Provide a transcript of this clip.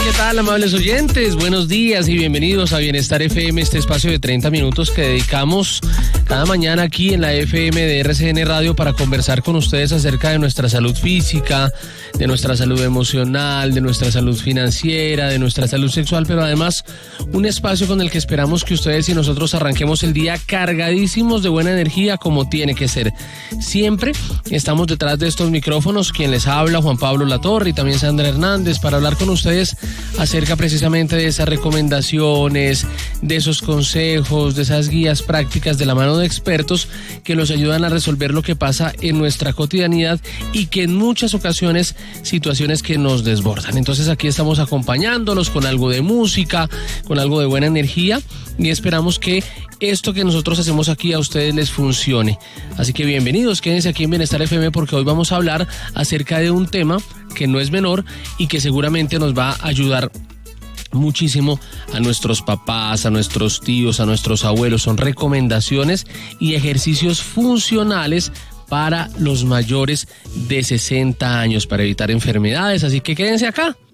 ¿qué tal, amables oyentes? Buenos días y bienvenidos a Bienestar FM, este espacio de 30 minutos que dedicamos cada mañana aquí en la FM de RCN Radio para conversar con ustedes acerca de nuestra salud física, de nuestra salud emocional, de nuestra salud financiera, de nuestra salud sexual, pero además un espacio con el que esperamos que ustedes y nosotros arranquemos el día cargadísimos de buena energía como tiene que ser. Siempre estamos detrás de estos micrófonos, quien les habla, Juan Pablo Latorre, y también Sandra Hernández, para hablar con ustedes acerca precisamente de esas recomendaciones, de esos consejos, de esas guías prácticas de la mano de expertos que los ayudan a resolver lo que pasa en nuestra cotidianidad y que en muchas ocasiones situaciones que nos desbordan. Entonces aquí estamos acompañándolos con algo de música, con algo de buena energía, y esperamos que esto que nosotros hacemos aquí a ustedes les funcione. Así que bienvenidos, quédense aquí en Bienestar FM porque hoy vamos a hablar acerca de un tema que no es menor y que seguramente nos va a ayudar muchísimo a nuestros papás, a nuestros tíos, a nuestros abuelos. Son recomendaciones y ejercicios funcionales para los mayores de 60 años para evitar enfermedades. Así que quédense acá.